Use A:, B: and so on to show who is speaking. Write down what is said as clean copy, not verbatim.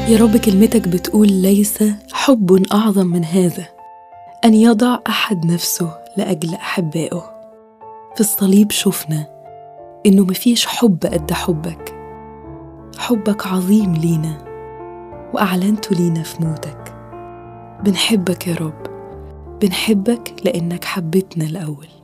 A: يا رب كلمتك بتقول ليس حب أعظم من هذا، أن يضع أحد نفسه لأجل أحبائه. في الصليب شفنا إنه مفيش حب قد حبك. حبك عظيم لينا وأعلنته لينا في موتك. بنحبك يا رب، بنحبك لأنك حبتنا الأول.